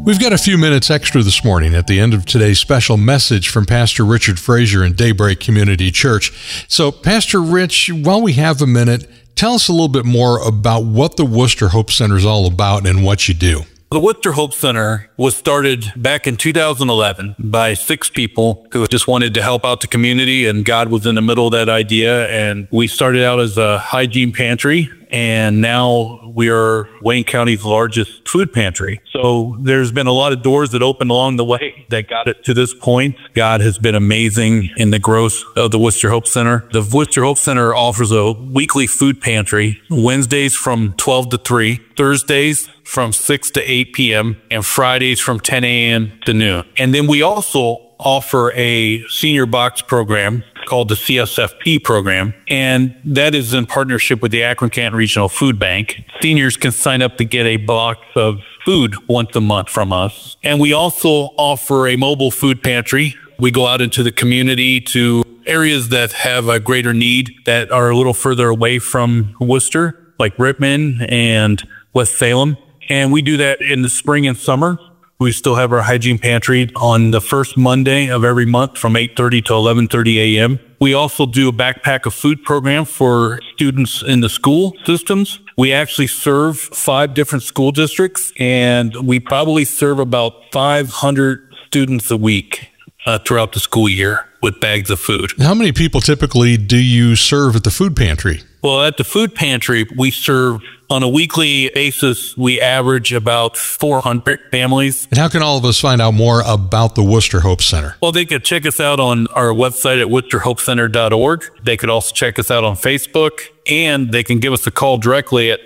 We've got a few minutes extra this morning at the end of today's special message from Pastor Richard Frazier in Daybreak Community Church. So, Pastor Rich, while we have a minute, tell us a little bit more about what the Worcester Hope Center is all about and what you do. The Worcester Hope Center was started back in 2011 by 6 people who just wanted to help out the community, and God was in the middle of that idea. And we started out as a hygiene pantry, and now we are Wayne County's largest food pantry. So there's been a lot of doors that opened along the way that got it to this point. God has been amazing in the growth of the Worcester Hope Center. The Worcester Hope Center offers a weekly food pantry, Wednesdays from 12 to 3, Thursdays from 6 to 8 p.m., and Fridays from 10 a.m. to noon. And then we also offer a senior box program called the CSFP program, and that is in partnership with the Akron-Canton Regional Food Bank. Seniors can sign up to get a box of food once a month from us. And we also offer a mobile food pantry. We go out into the community to areas that have a greater need that are a little further away from Worcester, like Rittman and West Salem. And we do that in the spring and summer. We still have our hygiene pantry on the first Monday of every month from 8:30 to 11:30 a.m. We also do a backpack of food program for students in the school systems. We actually serve 5 different school districts, and we probably serve about 500 students a week throughout the school year with bags of food. How many people typically do you serve at the food pantry? Well, at the food pantry, we serve on a weekly basis. We average about 400 families. And how can all of us find out more about the Worcester Hope Center? Well, they could check us out on our website at worcesterhopecenter.org. They could also check us out on Facebook, and they can give us a call directly at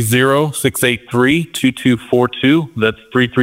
330-683-2242. That's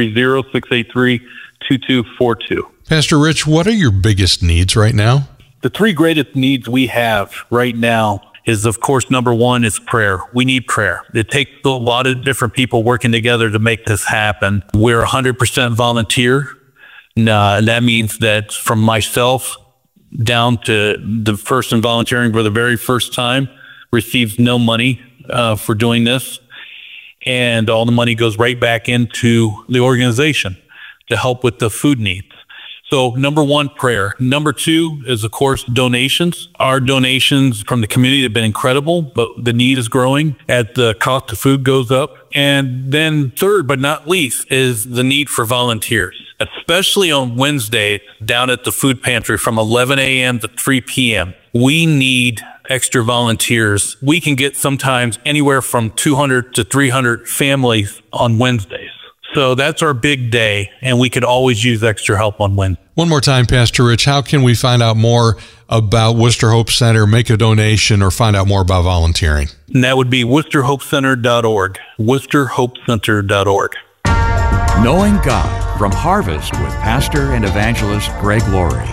330-683-2242. Pastor Rich, what are your biggest needs right now? The 3 greatest needs we have right now is, of course, number 1 is prayer. We need prayer. It takes a lot of different people working together to make this happen. We're 100% volunteer. That means that from myself down to the person volunteering for the very first time receives no money for doing this. And all the money goes right back into the organization to help with the food needs. So number 1, prayer. Number 2 is, of course, donations. Our donations from the community have been incredible, but the need is growing as the cost of food goes up. And then third, but not least, is the need for volunteers, especially on Wednesday down at the food pantry from 11 a.m. to 3 p.m. We need extra volunteers. We can get sometimes anywhere from 200 to 300 families on Wednesdays. So that's our big day, and we could always use extra help on Wednesday. One more time, Pastor Rich, how can we find out more about Worcester Hope Center, make a donation, or find out more about volunteering? And that would be worcesterhopecenter.org, worcesterhopecenter.org. Knowing God from Harvest with Pastor and Evangelist Greg Laurie.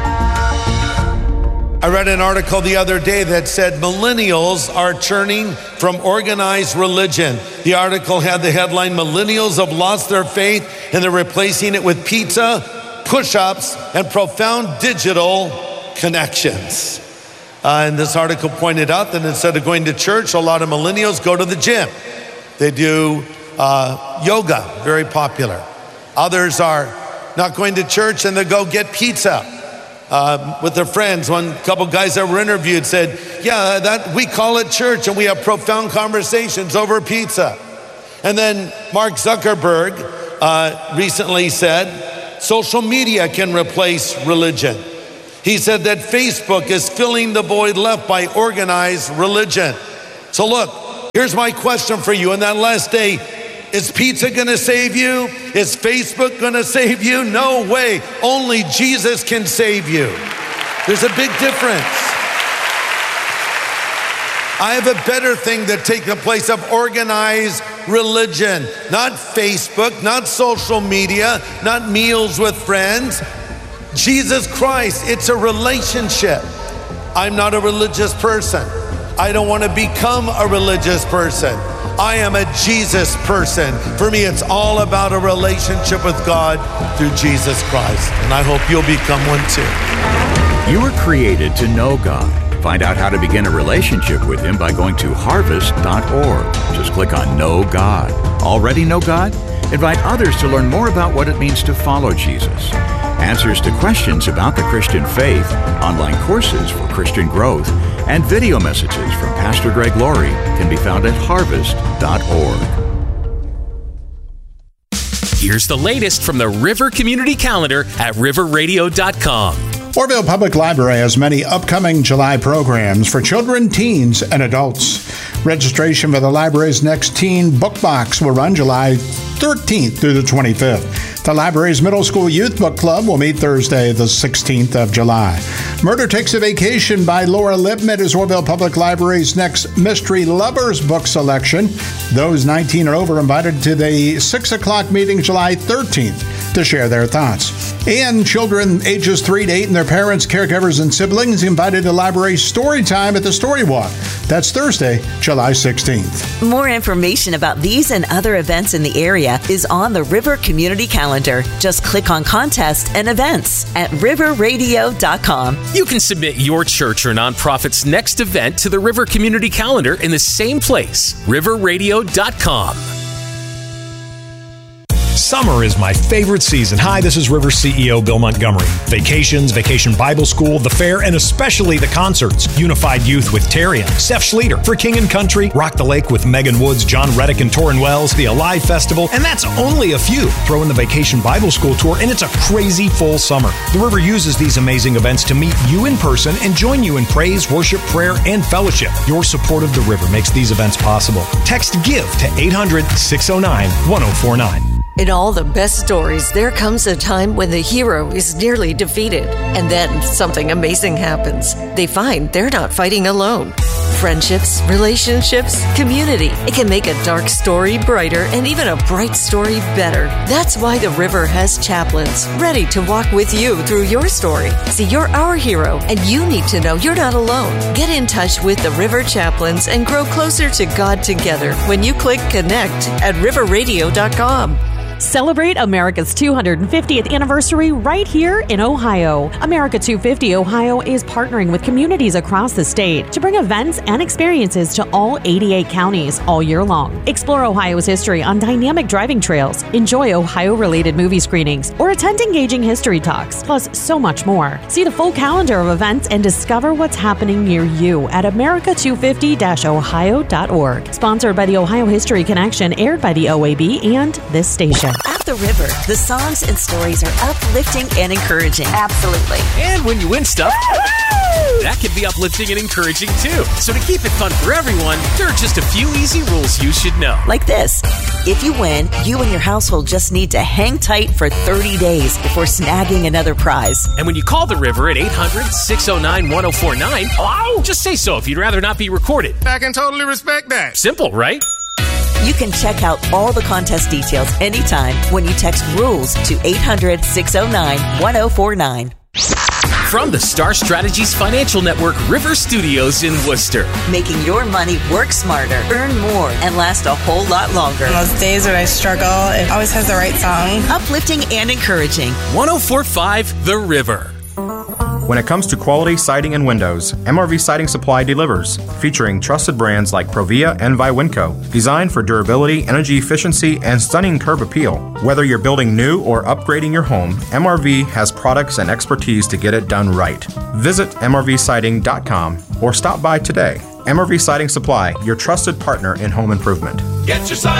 I read an article the other day that said millennials are turning from organized religion. The article had the headline, "Millennials have lost their faith and they're replacing it with pizza, push-ups, and profound digital connections." And this article pointed out that instead of going to church, a lot of millennials go to the gym. They do yoga, very popular. Others are not going to church and they go get pizza with their friends. One couple guys that were interviewed said, yeah, that we call it church and we have profound conversations over pizza. And then Mark Zuckerberg recently said, social media can replace religion. He said that Facebook is filling the void left by organized religion. So look, here's my question for you. In that last day, is pizza gonna save you? Is Facebook gonna save you? No way. Only Jesus can save you. There's a big difference. I have a better thing to take the place of organized religion. Not Facebook, not social media, not meals with friends. Jesus Christ, it's a relationship. I'm not a religious person. I don't want to become a religious person. I am a Jesus person. For me, it's all about a relationship with God through Jesus Christ. And I hope you'll become one too. You were created to know God. Find out how to begin a relationship with Him by going to harvest.org. Just click on Know God. Already know God? Invite others to learn more about what it means to follow Jesus. Answers to questions about the Christian faith, online courses for Christian growth, and video messages from Pastor Greg Laurie can be found at harvest.org. Here's the latest from the River Community Calendar at riverradio.com. Orville Public Library has many upcoming July programs for children, teens, and adults. Registration for the library's next teen book box will run July 13th through the 25th. The library's middle school youth book club will meet Thursday, the 16th of July. Murder Takes a Vacation by Laura Lipman is Orville Public Library's next Mystery Lovers book selection. Those 19 or over invited to the 6 o'clock meeting July 13th to share their thoughts. And children ages 3 to 8 and their parents, caregivers, and siblings invited to library story time at the Story Walk. That's Thursday, July 16th. More information about these and other events in the area is on the River Community Calendar. Just click on Contests and Events at riverradio.com. You can submit your church or nonprofit's next event to the River Community Calendar in the same place, riverradio.com. Summer is my favorite season. Hi, this is River CEO Bill Montgomery. Vacations, Vacation Bible School, the fair, and especially the concerts. Unified Youth with Terry and Steph Schlueter. For King and Country, Rock the Lake with Megan Woods, John Reddick, and Torrin Wells. The Alive Festival, and that's only a few. Throw in the Vacation Bible School Tour, and it's a crazy full summer. The River uses these amazing events to meet you in person and join you in praise, worship, prayer, and fellowship. Your support of the River makes these events possible. Text GIVE to 800-609-1049. In all the best stories, there comes a time when the hero is nearly defeated, and then something amazing happens. They find they're not fighting alone. Friendships, relationships, community. It can make a dark story brighter and even a bright story better. That's why the River has chaplains ready to walk with you through your story. See, you're our hero, and you need to know you're not alone. Get in touch with the River Chaplains and grow closer to God together when you click Connect at riverradio.com. Celebrate America's 250th anniversary right here in Ohio. America 250 Ohio is partnering with communities across the state to bring events and experiences to all 88 counties all year long. Explore Ohio's history on dynamic driving trails, enjoy Ohio-related movie screenings, or attend engaging history talks, plus so much more. See the full calendar of events and discover what's happening near you at america250-ohio.org. Sponsored by the Ohio History Connection, aired by the OAB and this station. At the River, the songs and stories are uplifting and encouraging. Absolutely. And when you win stuff, that can be uplifting and encouraging too. So to keep it fun for everyone, there are just a few easy rules you should know. Like this. If you win, you and your household just need to hang tight for 30 days before snagging another prize. And when you call the River at 800-609-1049, just say so if you'd rather not be recorded. I can totally respect that. Simple, right? You can check out all the contest details anytime when you text RULES to 800-609-1049. From the Star Strategies Financial Network River Studios in Worcester. Making your money work smarter, earn more, and last a whole lot longer. On those days when I struggle, it always has the right song. Uplifting and encouraging. 104.5 The River. When it comes to quality siding and windows, MRV Siding Supply delivers, featuring trusted brands like Provia and Viwinco, designed for durability, energy efficiency, and stunning curb appeal. Whether you're building new or upgrading your home, MRV has products and expertise to get it done right. Visit mrvsiding.com or stop by today. MRV Siding Supply, your trusted partner in home improvement. Get your siding